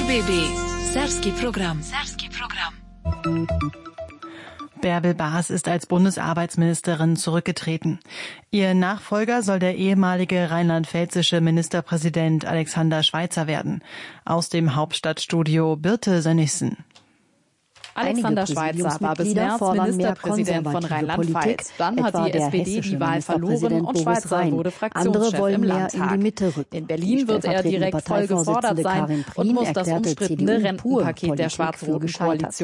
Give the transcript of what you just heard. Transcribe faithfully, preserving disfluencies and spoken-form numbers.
B B. Serbski program. Serbski program. Bärbel Bas ist als Bundesarbeitsministerin zurückgetreten. Ihr Nachfolger soll der ehemalige rheinland-pfälzische Ministerpräsident Alexander Schweitzer werden. Aus dem Hauptstadtstudio Birte Sönnigsen. Alexander Schweitzer war bis März Ministerpräsident von Rheinland-Pfalz. Dann hat die S P D die Wahl verloren und Schweitzer wurde Fraktionschef im Landtag. In Berlin wird er direkt voll gefordert sein und muss das umstrittene Rentenpaket der schwarz-roten Koalition